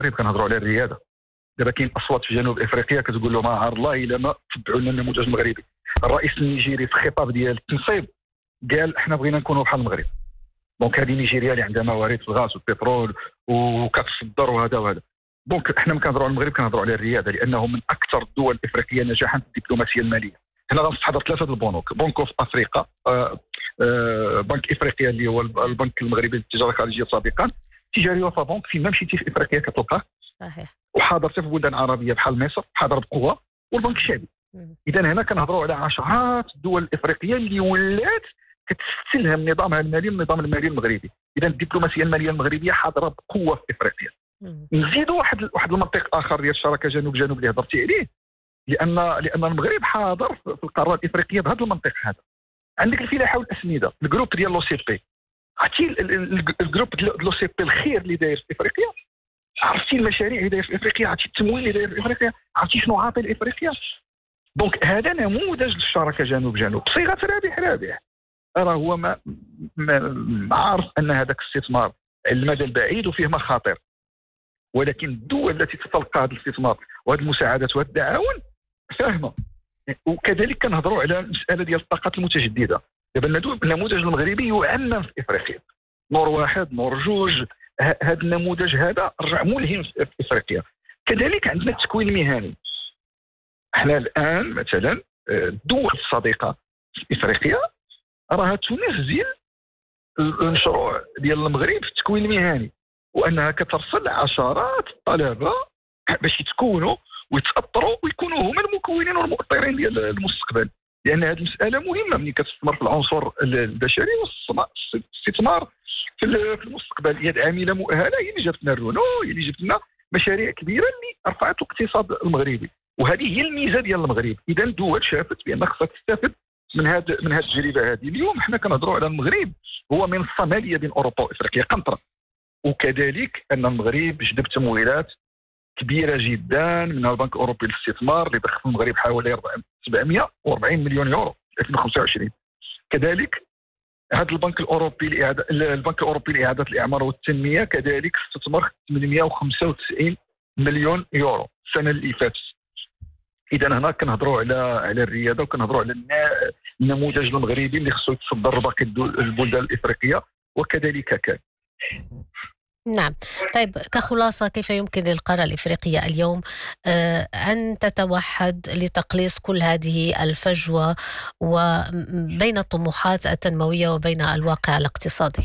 كنهضروا على الرياده. دابا كاين اصوات في جنوب افريقيا كتقول لهم عار الله الا ما تبعوا لنا النموذج المغربي. الرئيس النيجيري في الخطاب ديال التنصيب قال احنا بغينا نكونوا بحال المغرب. دونك هذه نيجيريا اللي عندها موارد في الغاز والبترول وكتصدر وهذا. دونك احنا ملي كنهضروا على المغرب كنهضروا على الرياده، لانه من اكثر الدول الافريقيه نجاحا في الدبلوماسيه الماليه. هنا غنستحضر ثلاثه البنوك: بنك اوف افريقيا، بنك افريقيا اللي هو البنك المغربي للتجاره الخارجيه سابقا، تجاري وفا بنك فين ما مشيتي في افريقيا كتلقاه صحيح. وحاضر في بلدان عربيه بحال مصر حاضر بقوه، والبنك الشعبي. اذا هنا كنهضروا على عشرات الدول الافريقيه اللي ولات كتستلهم نظامها المالي من النظام المالي المغربي. اذا الدبلوماسيه الماليه المغربيه حاضره بقوه في افريقيا. نزيدوا واحد المنطق اخر ديال الشراكه جنوب اللي هضرتي عليه، لان المغرب حاضر في القاره الافريقيه بهذا المنطق هذا. عندك الفلاحه والاسمده، الجروب ديال لو سي بي، عرفتي الجروب ديال لو سي بي الخير اللي داير في افريقيا، عرفتي المشاريع اللي داير في افريقيا، عرفتي التمويل اللي داير في افريقيا، عرفتي شنو عاطي لافريقيا. دونك هذا نموذج للشراكه جنوب بصيغه رابح. راه هو ما عارف ان هذاك الاستثمار على المدى البعيد وفيه مخاطر، ولكن الدول التي تتلقى هذا الاستثمار وهذه المساعدات وهذا التعاون فاهمه. وكذلك كنهضروا على المساله ديال الطاقات المتجدده. دابا النموذج المغربي يعمم في افريقيا، نور واحد نور جوج، هذا النموذج هذا رجع ملهم في افريقيا. كذلك عندنا التكوين المهني. احنا الان مثلا الدول الصديقه في افريقيا راها تنزل المشروع ديال المغرب في التكوين المهني، وانها كترسل عشرات الطلبه باش يتكونوا ويتاطروا ويكونوا هما المكونين والمؤطرين ديال المستقبل. لان هذه المساله مهمه ملي كتستثمر في العنصر البشري والاستثمار في المستقبل. يد عامله مؤهله هي اللي جابت لنا الرونو، هي اللي جابت لنا مشاريع كبيره اللي رفعت الاقتصاد المغربي، وهذه هي الميزه ديال المغرب. اذا الدول شافت بان خصها تستافد من هذه التجربه هذه. اليوم حنا كنهضروا على المغرب هو منصه ماليه بين اوروبا وافريقيا قنطره، وكذلك ان المغرب جذب تمويلات كبيره جدا من البنك الاوروبي للاستثمار اللي ضخ في المغرب حوالي 740 مليون يورو في 2025. كذلك هذا البنك الاوروبي لاعاده الاعمار والتنميه كذلك استثمر 895 مليون يورو السنه اللي فاتت. اذا هنا كنهضروا على الرياده وكنهضروا على النموذج المغربي اللي خصو يتصدر باقي البلدان الافريقيه، وكذلك كان. نعم. طيب، كخلاصة كيف يمكن للقارة الإفريقية اليوم أن تتوحد لتقليص كل هذه الفجوة وبين الطموحات التنموية وبين الواقع الاقتصادي؟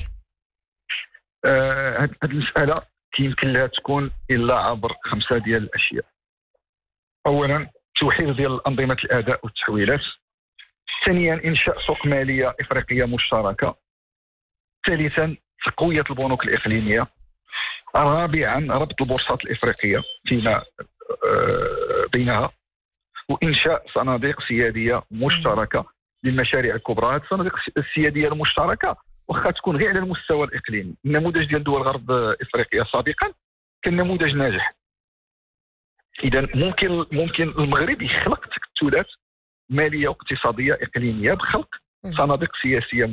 هذه المسألة يمكن لها تكون إلا عبر 5 ديال الأشياء. أولا توحيد ديال أنظمة الأداء والتحويلات. ثانيا إنشاء سوق مالية إفريقية مشتركة. ثالثا تقوية البنوك الإقليمية. رابعا ربط البورصات الإفريقية فيما بينها، وإنشاء صناديق سيادية مشتركة للمشاريع الكبرى. الصناديق السيادية المشتركة واخا تكون غير على المستوى الإقليمي. النموذج ديال دول غرب إفريقيا سابقا كان نموذج ناجح. إذا ممكن المغرب يخلق تكتلات مالية واقتصادية إقليمية بخلق صناديق سياسية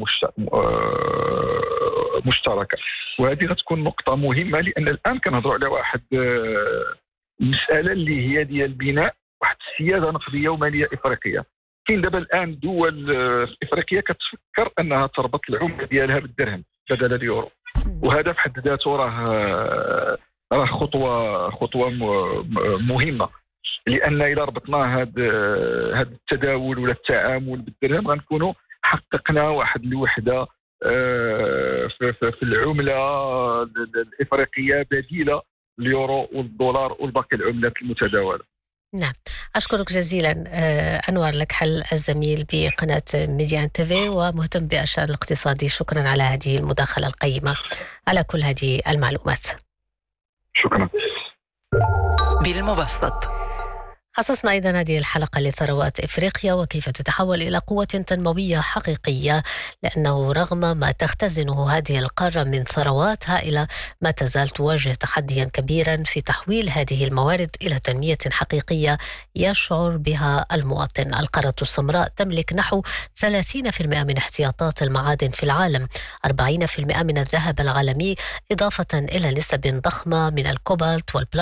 مشتركة. وهذه غتكون نقطة مهمة، لأن الآن كنهضروا على واحد المسألة اللي هي ديال بناء واحد السيادة نقدية ومالية إفريقية. كاين دابا الآن دول في إفريقيا كتفكر أنها تربط العملة ديالها بالدرهم بدل اليورو، وهذا في حد ذاته راه خطوة مهمة، لأن إذا ربطنا هذا التداول ولا التعامل بالدرهم غنكونوا حققنا واحد الوحدة في العملة الإفريقية بديلة اليورو والدولار والباقي العملات المتداولة. نعم، أشكرك جزيلا أنور لك حل الزميل بقناة ميديان تيفي ومهتم بالشأن الاقتصادي. شكرا على هذه المداخلة القيمة، على كل هذه المعلومات. شكرا. بالمبسط. خصصنا أيضا هذه الحلقة لثروات إفريقيا وكيف تتحول إلى قوة تنموية حقيقية، لأنه رغم ما تختزنه هذه القارة من ثروات هائلة ما تزال تواجه تحديا كبيرا في تحويل هذه الموارد إلى تنمية حقيقية يشعر بها المواطن. القارة السمراء تملك نحو 30% من احتياطات المعادن في العالم، 40% من الذهب العالمي، إضافة إلى نسب ضخمة من الكوبالت والبلاتينيوم